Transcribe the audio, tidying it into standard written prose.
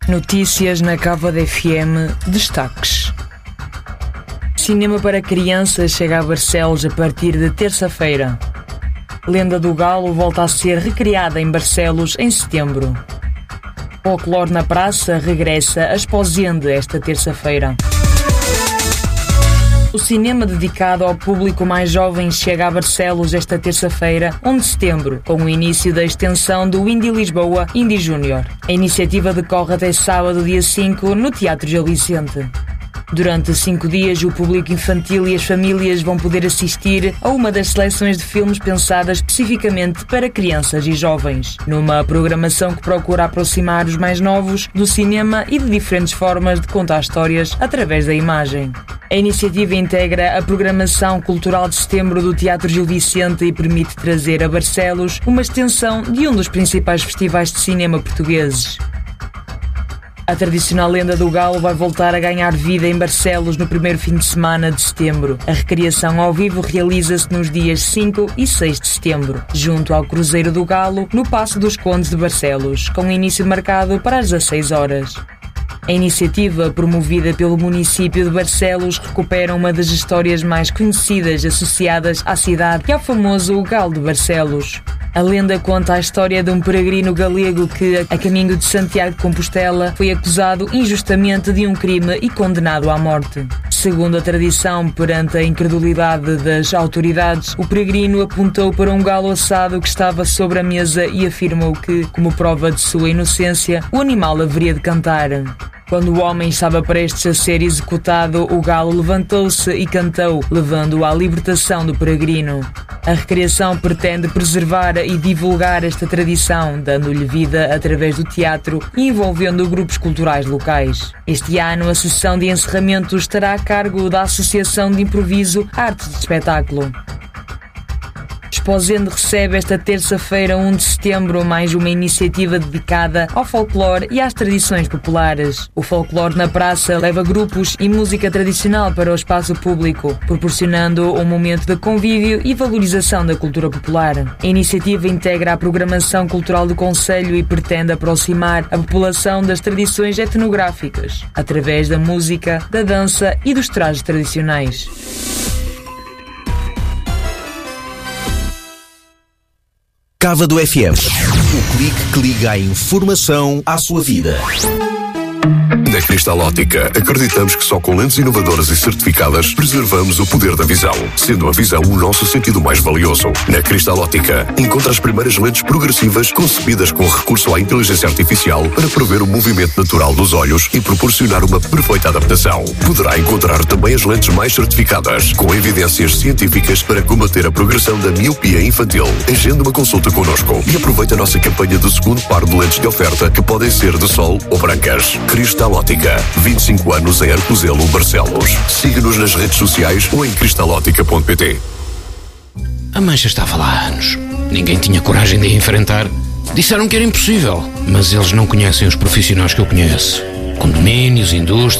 Notícias na Cávado FM. Destaques. Cinema para crianças chega a Barcelos a partir de terça-feira. Lenda do Galo volta a ser recriada em Barcelos em setembro. Folclore na Praça regressa a Esposende esta terça-feira. O cinema dedicado ao público mais jovem chega a Barcelos esta terça-feira, 1 de setembro, com o início da extensão do Indie Lisboa Indie Júnior. A iniciativa decorre até sábado, dia 5, no Teatro Gil Vicente. Durante 5 dias, o público infantil e as famílias vão poder assistir a uma das seleções de filmes pensadas especificamente para crianças e jovens, numa programação que procura aproximar os mais novos do cinema e de diferentes formas de contar histórias através da imagem. A iniciativa integra a programação cultural de setembro do Teatro Gil Vicente e permite trazer a Barcelos uma extensão de um dos principais festivais de cinema portugueses. A tradicional Lenda do Galo vai voltar a ganhar vida em Barcelos no primeiro fim de semana de setembro. A recriação ao vivo realiza-se nos dias 5 e 6 de setembro, junto ao Cruzeiro do Galo, no Paço dos Condes de Barcelos, com início marcado para as 16 horas. A iniciativa, promovida pelo município de Barcelos, recupera uma das histórias mais conhecidas associadas à cidade e ao famoso Galo de Barcelos. A lenda conta a história de um peregrino galego que, a caminho de Santiago de Compostela, foi acusado injustamente de um crime e condenado à morte. Segundo a tradição, perante a incredulidade das autoridades, o peregrino apontou para um galo assado que estava sobre a mesa e afirmou que, como prova de sua inocência, o animal haveria de cantar. Quando o homem estava prestes a ser executado, o galo levantou-se e cantou, levando-o à libertação do peregrino. A recriação pretende preservar e divulgar esta tradição, dando-lhe vida através do teatro e envolvendo grupos culturais locais. Este ano, a sessão de encerramento estará a cargo da Associação de Improviso Artes de Espetáculo. Esposende recebe esta terça-feira, 1 de setembro, mais uma iniciativa dedicada ao folclore e às tradições populares. O Folclore na Praça leva grupos e música tradicional para o espaço público, proporcionando um momento de convívio e valorização da cultura popular. A iniciativa integra a programação cultural do concelho e pretende aproximar a população das tradições etnográficas, através da música, da dança e dos trajes tradicionais. Cávado FM, o clique que liga a informação à sua vida. Na Cristal Óptica, acreditamos que só com lentes inovadoras e certificadas preservamos o poder da visão, sendo a visão o nosso sentido mais valioso. Na Cristal Óptica, encontra as primeiras lentes progressivas concebidas com recurso à inteligência artificial para prever o movimento natural dos olhos e proporcionar uma perfeita adaptação. Poderá encontrar também as lentes mais certificadas, com evidências científicas para combater a progressão da miopia infantil. Agende uma consulta connosco e aproveite a nossa campanha do segundo par de lentes de oferta, que podem ser de sol ou brancas. Cristal Óptica, 25 anos em Arcozelo, Barcelos. Siga-nos nas redes sociais ou em cristalótica.pt. A mancha estava lá há anos. Ninguém tinha coragem de a enfrentar. Disseram que era impossível, mas eles não conhecem os profissionais que eu conheço. Condomínios, indústrias,